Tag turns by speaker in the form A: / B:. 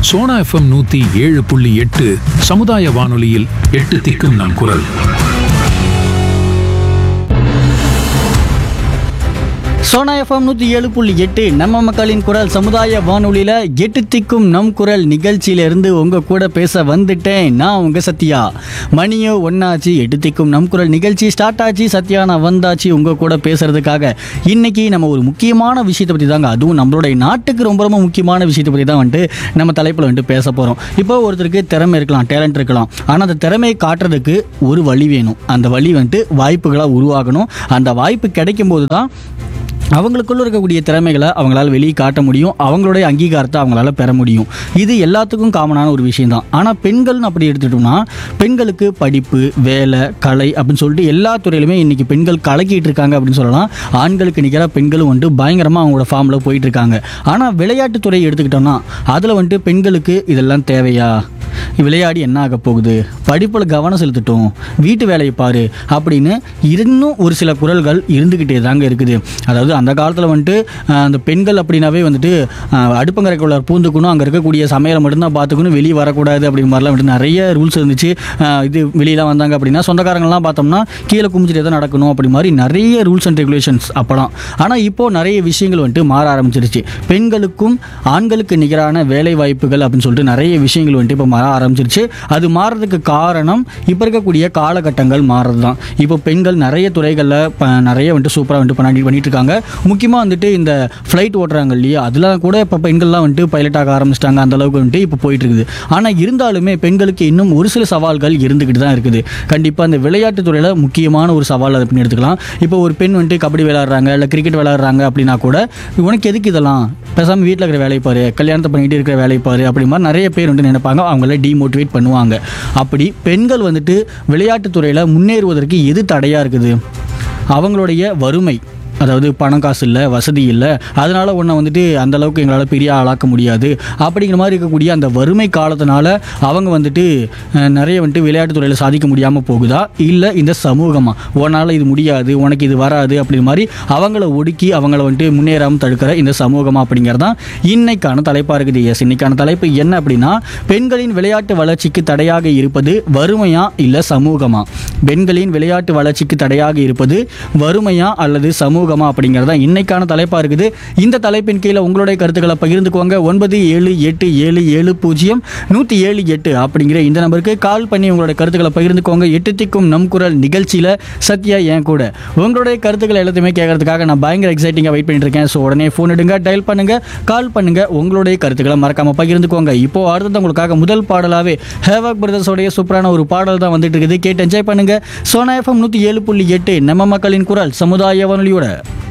A: Sona FM 107.8 சமுதாய வானொலியில் 8 திக்கும் நம் குரல்.
B: சோனா எஃப்எம் 107.8 நம்ம மக்களின் குரல் சமுதாய வானொலியில் 8 திக்கும் நம் குரல் நிகழ்ச்சியிலிருந்து உங்கள் கூட பேச வந்துட்டேன். நான் உங்கள் சத்யா. மணியோ ஒன்னாச்சு, 8 திக்கும் நம் குரல் நிகழ்ச்சி ஸ்டார்ட் ஆச்சு. சத்யா நான் வந்தாச்சு உங்கள் கூட பேசுறதுக்காக. இன்னைக்கு நம்ம ஒரு முக்கியமான விஷயத்தை பற்றி தாங்க, அதுவும் நம்மளுடைய நாட்டுக்கு ரொம்ப ரொம்ப முக்கியமான விஷயத்தை பற்றி தான் வந்துட்டு நம்ம தலைப்பில் வந்துட்டு பேச போகிறோம். இப்போ ஒருத்தருக்கு திறமை இருக்கலாம், டேலண்ட் இருக்கலாம். ஆனால் அந்த திறமையை காட்டுறதுக்கு ஒரு வழி வேணும். அந்த வழி வந்துட்டு வாய்ப்புகளாக உருவாகணும். அந்த வாய்ப்பு கிடைக்கும் போது தான் அவங்களுக்குள்ள இருக்கக்கூடிய திறமைகளை அவங்களால வெளியே காட்ட முடியும், அவங்களுடைய அங்கீகாரத்தை அவங்களால பெற முடியும். இது எல்லாத்துக்கும் காமனான ஒரு விஷயம் தான். ஆனால் பெண்கள்னு அப்படி எடுத்துட்டோம்னா, பெண்களுக்கு படிப்பு, வேலை, கலை அப்படின்னு சொல்லிட்டு எல்லா துறையிலுமே இன்னைக்கு பெண்கள் கலக்கிட்டு இருக்காங்க அப்படின்னு சொல்லலாம். ஆண்களுக்கு நிகராக பெண்களும் வந்துட்டு பயங்கரமாக அவங்களோட ஃபார்மில் போயிட்டு இருக்காங்க. ஆனால் விளையாட்டுத்துறை எடுத்துக்கிட்டோம்னா அதில் வந்துட்டு பெண்களுக்கு இதெல்லாம் தேவையா? விளையாடி என்ன ஆக போகுது, படிப்பில் கவனம் செலுத்தட்டும், வீட்டு வேலையை பாரு அப்படின்னு இன்னும் ஒரு சில குரல்கள் இருந்துக்கிட்டே தாங்க இருக்குது. அதாவது அந்த காலத்தில் வந்துட்டு அந்த பெண்கள் அப்படின்னாவே வந்துட்டு அடுப்பங்கரைக்குள்ள பூந்துக்கணும், அங்கே இருக்கக்கூடிய சமையலை மட்டும்தான் பார்த்துக்கணும், வெளியே வரக்கூடாது அப்படிங்கிற மாதிரிலாம் வந்துட்டு நிறைய ரூல்ஸ் இருந்துச்சு. இது வெளியெலாம் வந்தாங்க அப்படின்னா சொந்தக்காரங்கள்லாம் பார்த்தோம்னா கீழே குமிச்சிட்டே தான் நடக்கணும், அப்படி மாதிரி நிறைய ரூல்ஸ் அண்ட் ரெகுலேஷன்ஸ் அப்போலாம். ஆனால் இப்போது நிறைய விஷயங்கள் வந்துட்டு மாற ஆரம்பிச்சிருச்சு. பெண்களுக்கும் ஆண்களுக்கு நிகரான வேலை வாய்ப்புகள் அப்படின்னு சொல்லிட்டு நிறைய விஷயங்கள் வந்துட்டு இப்போ மாற ஆரம்பிச்சிருச்சு. அது மாறுறதுக்கு காரணம் இப்போ இருக்கக்கூடிய காலகட்டங்கள் மாறுறது தான். இப்போ பெண்கள் நிறைய துறைகளில் நிறைய வந்துட்டு சூப்பராக வந்துட்டு பண்ணிட்டு இருக்காங்க. முக்கியமாக வந்துட்டு இந்த ஃப்ளைட் ஓட்டுறாங்க இல்லையா, அதெல்லாம் கூட இப்போ பெண்கள்லாம் வந்துட்டு பைலட் ஆக ஆரம்பிச்சிட்டாங்க. அந்த அளவுக்கு வந்துட்டு இப்போ போயிட்டு இருக்குது. ஆனால் இருந்தாலுமே பெண்களுக்கு இன்னும் ஒரு சில சவால்கள் இருந்துக்கிட்டு தான் இருக்குது. கண்டிப்பாக அந்த விளையாட்டுத் துறையில் முக்கியமான ஒரு சவால் அப்படின்னு எடுத்துக்கலாம். இப்போ ஒரு பெண் வந்துட்டு கபடி விளையாடுறாங்க, இல்லை கிரிக்கெட் விளையாடுறாங்க அப்படின்னா கூட, உனக்கு எதுக்கு இதெல்லாம், பேசாமல் வீட்டில் இருக்கிற வேலை பாரு, கல்யாணத்தை பண்ணிட்டு இருக்கிற வேலை பாரு அப்படி மாதிரி நிறைய பேர் வந்துட்டு நினைப்பாங்க. அவங்கள டிமோட்டிவேட் பண்ணுவாங்க. அப்படி பெண்கள் வந்துட்டு விளையாட்டுத் துறையில் முன்னேறுவதற்கு எது தடையாக இருக்குது? அவங்களுடைய வறுமை, அதாவது பணம் காசு இல்லை, வசதி இல்லை, அதனால் ஒன்றை வந்துட்டு அந்தளவுக்கு எங்களால் பெரிய ஆளாக்க முடியாது அப்படிங்கிற மாதிரி இருக்கக்கூடிய அந்த வறுமை காலத்தினால அவங்க வந்துட்டு நிறைய வந்துட்டு விளையாட்டுத் துறையில் சாதிக்க முடியாமல் போகுதா, இல்லை இந்த சமூகமாக உன்னால் இது முடியாது, உனக்கு இது வராது அப்படிங்கிற மாதிரி அவங்கள ஒடுக்கி அவங்கள வந்துட்டு முன்னேறாமல் தடுக்கிற இந்த சமூகமாக அப்படிங்கிறதான் இன்னைக்கான தலைப்பாக இருக்குது. எஸ், இன்னைக்கான தலைப்பு என்ன அப்படின்னா, பெண்களின் விளையாட்டு வளர்ச்சிக்கு தடையாக இருப்பது வறுமையா இல்லை சமூகமா? பெண்களின் விளையாட்டு வளர்ச்சிக்கு தடையாக இருப்பது வறுமையா அல்லது சமூகமா அப்படிங்கிறதா இன்னைக்கான தலைப்பா இருக்குது. இந்த தலைப்பின் கீழே உங்களுடைய கருத்துக்களை பகிர்ந்துக்குவாங்க. 9787070178 அப்படிங்கிற இந்த நம்பருக்கு கால் பண்ணி உங்களுடைய கருத்துக்களை பகிர்ந்துக்குவாங்க. 8 திக்கும் நம் குரல் நிகழ்ச்சியில் சத்யா என் கூட உங்களுடைய கருத்துக்களை எல்லாத்தையுமே கேட்கறதுக்காக நான் பயங்கர எக்ஸைட்டிங்காக வெயிட் பண்ணிட்டு இருக்கேன். ஸோ உடனே ஃபோன் எடுங்க, டயல் பண்ணுங்க, கால் பண்ணுங்க, உங்களுடைய கருத்துக்களை மறக்காம பகிர்ந்துக்குவாங்க. இப்போ அடுத்தது உங்களுக்காக முதல் பாடலாவே ஹேவாக் பிரதர்ஸோடைய சூப்பரான ஒரு பாடல் தான் வந்துட்டு இருக்குது. கேட்டு என்ஜாய் பண்ணுங்க. சோனா எஃப்எம் 107.8 நம்ம மக்களின் குரல் சமுதாய வானொலியோட